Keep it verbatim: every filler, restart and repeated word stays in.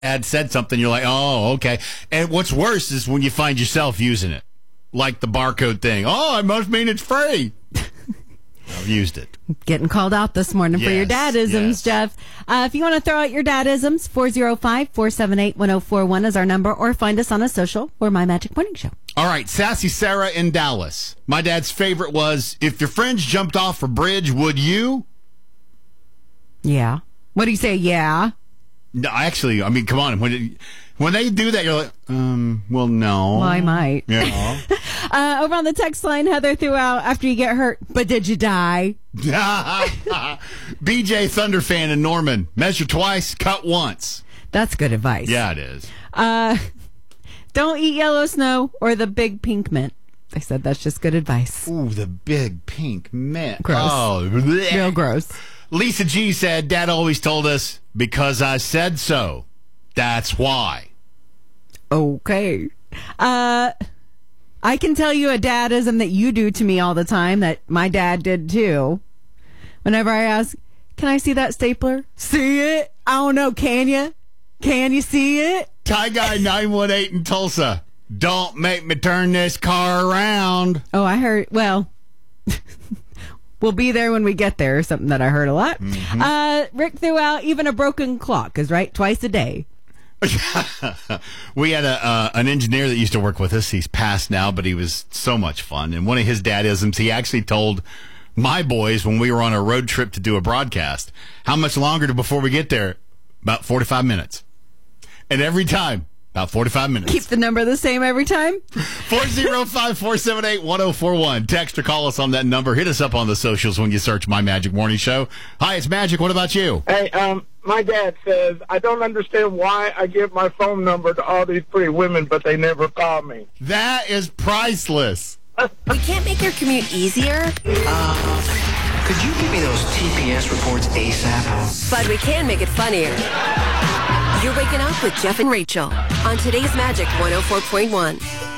dad said something, you're like, oh, okay. And what's worse is when you find yourself using it, like the barcode thing. Oh, I must mean it's free. I've used it. Getting called out this morning yes, for your dadisms, yes. Jeff. Uh, if you want to throw out your dadisms, four oh five, four seven eight, one oh four one is our number, or find us on a social or My Magic Morning Show. All right, Sassy Sarah in Dallas. My dad's favorite was, if your friends jumped off a bridge, would you? Yeah. What do you say, yeah? No, actually, I mean, come on. When it, when they do that, you're like, um, well, no. Well, I might. Yeah. uh, over on the text line, Heather threw out, after you get hurt, but did you die? B J Thunder fan in Norman. Measure twice, cut once. That's good advice. Yeah, it is. Uh, don't eat yellow snow or the big pink mint. They said that's just good advice. Ooh, the big pink mint. Gross. Oh, bleh. Real gross. Lisa G said, Dad always told us, because I said so. That's why. Okay. Uh, I can tell you a dadism that you do to me all the time that my dad did too. Whenever I ask, can I see that stapler? See it? I don't know. Can you? Can you see it? Tie Guy nine one eight in Tulsa. Don't make me turn this car around. Oh, I heard. Well, we'll be there when we get there. Something that I heard a lot. Mm-hmm. Uh, Rick threw out, even a broken clock is right twice a day. We had a uh, an engineer that used to work with us. He's passed now, but he was so much fun. And one of his dadisms, he actually told my boys when we were on a road trip to do a broadcast, how much longer before we get there? About forty-five minutes. And every time, about forty-five minutes. Keep the number the same every time? four oh five, four seven eight, one oh four one. Text or call us on that number. Hit us up on the socials when you search My Magic Morning Show. Hi, it's Magic. What about you? Hey, um, my dad says, I don't understand why I give my phone number to all these pretty women, but they never call me. That is priceless. We can't make your commute easier. Uh, could you give me those T P S reports ASAP? But we can make it funnier. You're waking up with Jeff and Rachel on today's Magic one oh four point one.